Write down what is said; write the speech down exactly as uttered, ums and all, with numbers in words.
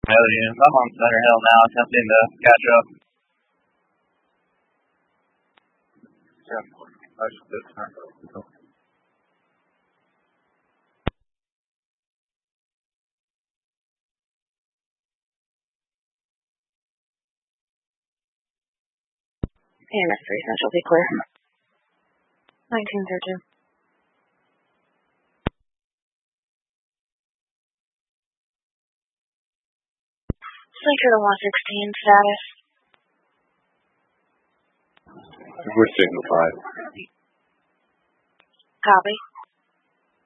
Millions. I'm on Center Hill now, attempting to catch up. Yeah, that's good. A M S three Central, be clear. nineteen thirteen. Center to one sixteen, status. We're signal five. Copy.